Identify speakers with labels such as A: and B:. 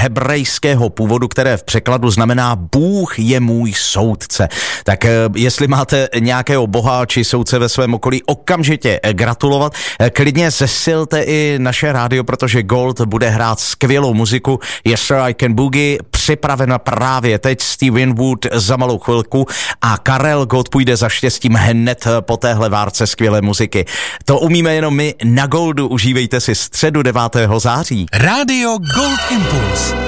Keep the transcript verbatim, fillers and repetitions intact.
A: hebrejského původu, které v překladu znamená Bůh je můj soudce. Tak jestli máte nějakého boha či soudce ve svém okolí, okamžitě gratulovat. Klidně zesilte i naše rádio, protože Gold bude hrát skvělou muziku. Yes Sir, I Can Boogie, připravena právě teď, Stephen Wood za malou chvilku a Karel Gott půjde za štěstím hned po téhle várce skvělé muziky. To umíme jenom my na Goldu, užívejte si středu devátého září.
B: Rádio Gold Impuls.